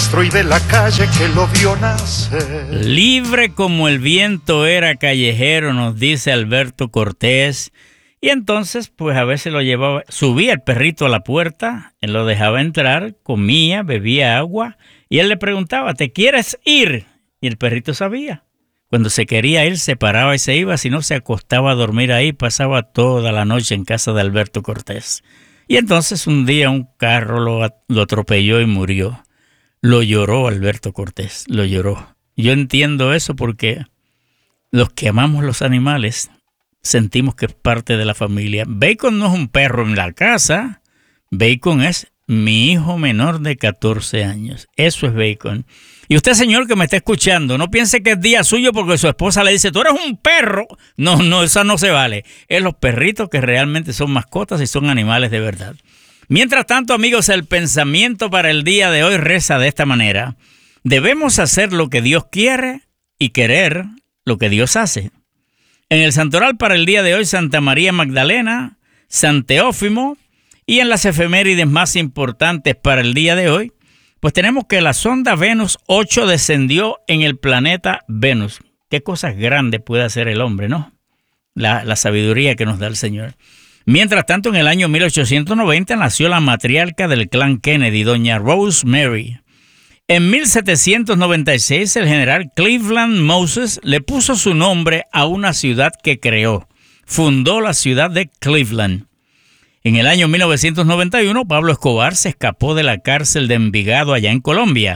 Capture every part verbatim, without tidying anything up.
maestro y de la calle que lo vio nacer. Libre como el viento era callejero, nos dice Alberto Cortés. Y entonces, pues a veces lo llevaba, subía el perrito a la puerta, él lo dejaba entrar, comía, bebía agua, y él le preguntaba, ¿te quieres ir? Y el perrito sabía. Cuando se quería ir, se paraba y se iba, si no se acostaba a dormir ahí, pasaba toda la noche en casa de Alberto Cortés. Y entonces un día un carro lo, lo atropelló y murió. Lo lloró Alberto Cortés, lo lloró. Yo entiendo eso porque los que amamos los animales sentimos que es parte de la familia. Bacon no es un perro en la casa. Bacon es mi hijo menor de catorce años. Eso es Bacon. Y usted, señor, que me está escuchando, no piense que es día suyo porque su esposa le dice, tú eres un perro. No, no, eso no se vale. Es los perritos que realmente son mascotas y son animales de verdad. Mientras tanto, amigos, el pensamiento para el día de hoy reza de esta manera. Debemos hacer lo que Dios quiere y querer lo que Dios hace. En el santoral para el día de hoy, Santa María Magdalena, San Teófimo, y en las efemérides más importantes para el día de hoy, pues tenemos que la sonda Venus ocho descendió en el planeta Venus. Qué cosas grandes puede hacer el hombre, ¿no? La, la sabiduría que nos da el Señor. Mientras tanto, en el año mil ochocientos noventa nació la matriarca del clan Kennedy, doña Rosemary. En mil setecientos noventa y seis, el general Cleveland Moses le puso su nombre a una ciudad que creó. Fundó la ciudad de Cleveland. En el año mil novecientos noventa y uno, Pablo Escobar se escapó de la cárcel de Envigado allá en Colombia.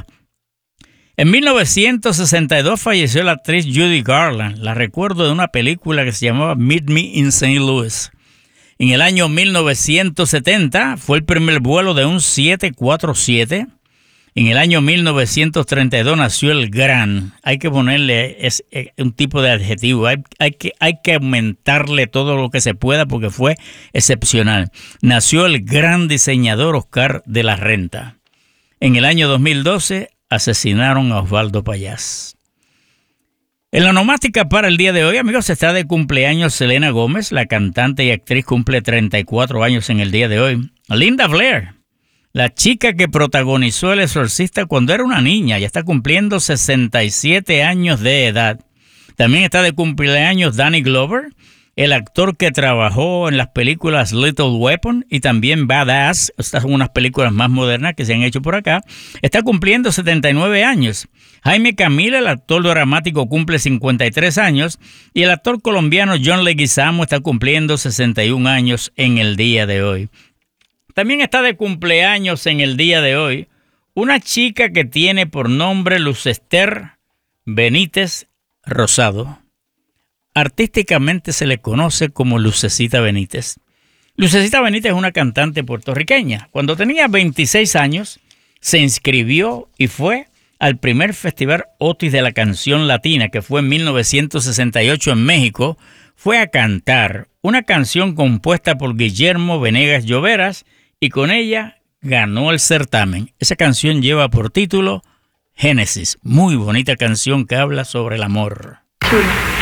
En mil novecientos sesenta y dos falleció la actriz Judy Garland. La recuerdo de una película que se llamaba Meet Me in Saint Louis. En el año mil novecientos setenta fue el primer vuelo de un siete cuatro siete. En el año mil novecientos treinta y dos nació el gran. Hay que ponerle es, es, un tipo de adjetivo. Hay, hay, que, hay que aumentarle todo lo que se pueda porque fue excepcional. Nació el gran diseñador Oscar de la Renta. En el año dos mil doce asesinaron a Osvaldo Payás. En la onomástica para el día de hoy, amigos, está de cumpleaños Selena Gómez. La cantante y actriz cumple treinta y cuatro años en el día de hoy. Linda Blair, la chica que protagonizó El Exorcista cuando era una niña, ya está cumpliendo sesenta y siete años de edad. También está de cumpleaños Danny Glover, el actor que trabajó en las películas Little Weapon y también Badass. Estas son unas películas más modernas que se han hecho por acá. Está cumpliendo setenta y nueve años. Jaime Camil, el actor dramático, cumple cincuenta y tres años. Y el actor colombiano John Leguizamo está cumpliendo sesenta y un años en el día de hoy. También está de cumpleaños en el día de hoy una chica que tiene por nombre Luz Ester Benítez Rosado. Artísticamente se le conoce como Lucecita Benítez. Lucecita Benítez es una cantante puertorriqueña. Cuando tenía veintiséis años, se inscribió y fue al primer Festival Otis de la Canción Latina, que fue en mil novecientos sesenta y ocho en México. Fue a cantar una canción compuesta por Guillermo Venegas Lloveras y con ella ganó el certamen. Esa canción lleva por título Génesis. Muy bonita canción que habla sobre el amor. Chula.